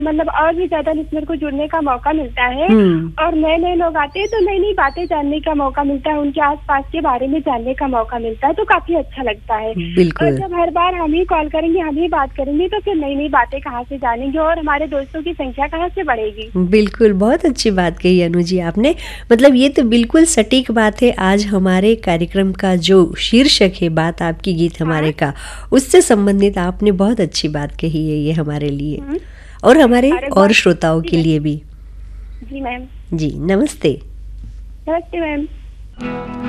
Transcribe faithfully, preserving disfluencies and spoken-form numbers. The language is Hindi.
मतलब और भी ज्यादा लिसनर को जुड़ने का मौका मिलता है हम्म। और नए नए लोग आते हैं तो नई नई बातें जानने का मौका मिलता है, उनके आसपास के बारे में जानने का मौका मिलता है, तो काफी अच्छा लगता है। और बिल्कुल। जब हर बार हम ही कॉल करेंगे, हम ही बात करेंगे, तो फिर नई नई बातें कहाँ से जानेंगे और हमारे दोस्तों की संख्या कहाँ से बढ़ेगी। बिल्कुल, बहुत अच्छी बात कही अनु जी आपने। मतलब ये तो बिल्कुल सटीक बात है, आज हमारे कार्यक्रम का जो शीर्षक है बात आपकी गीत हाँ। हमारे का, उससे संबंधित आपने बहुत अच्छी बात कही है ये हमारे लिए हम्म। और हमारे अरे और बहुत। श्रोताओं जी के मैम। लिए भी। जी मैम। जी, नमस्ते। नमस्ते मैम।